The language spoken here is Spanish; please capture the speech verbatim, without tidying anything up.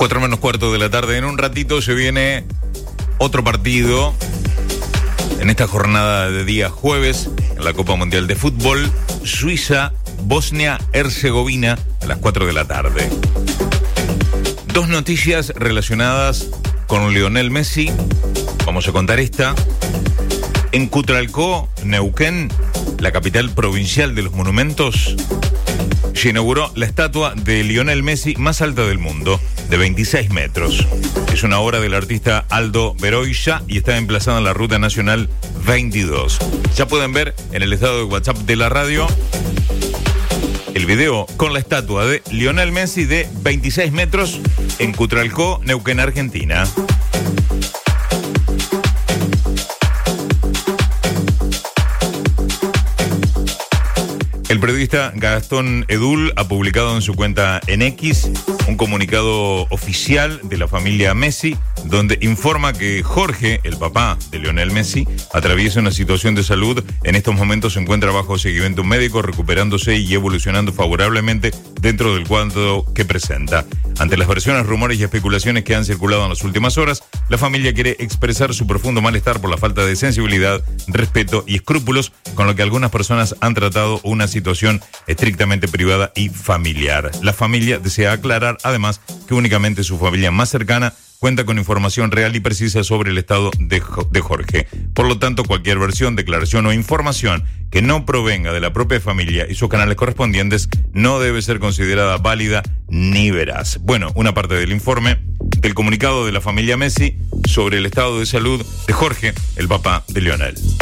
Cuatro menos cuarto de la tarde. En un ratito se viene otro partido en esta jornada de día jueves en la Copa Mundial de Fútbol. Suiza, Bosnia-Herzegovina a las cuatro de la tarde. Dos noticias relacionadas con Lionel Messi. Vamos a contar esta. En Cutralcó, Neuquén, la capital provincial de los monumentos, se inauguró la estatua de Lionel Messi más alta del mundo, de veintiséis metros. Es una obra del artista Aldo Beroya y está emplazada en la Ruta Nacional veintidós. Ya pueden ver en el estado de WhatsApp de la radio el video con la estatua de Lionel Messi de veintiséis metros en Cutralcó, Neuquén, Argentina. El periodista Gastón Edul ha publicado en su cuenta en X un comunicado oficial de la familia Messi, donde informa que Jorge, el papá de Lionel Messi, atraviesa una situación de salud. En estos momentos se encuentra bajo seguimiento médico, recuperándose y evolucionando favorablemente dentro del cuadro que presenta. Ante las versiones, rumores y especulaciones que han circulado en las últimas horas, la familia quiere expresar su profundo malestar por la falta de sensibilidad, respeto y escrúpulos con lo que algunas personas han tratado una situación estrictamente privada y familiar. La familia desea aclarar, además, que únicamente su familia más cercana cuenta con información real y precisa sobre el estado de, de Jorge. Por lo tanto, cualquier versión, declaración o información que no provenga de la propia familia y sus canales correspondientes no debe ser considerada válida ni veraz. Bueno, una parte del informe del comunicado de la familia Messi sobre el estado de salud de Jorge, el papá de Lionel.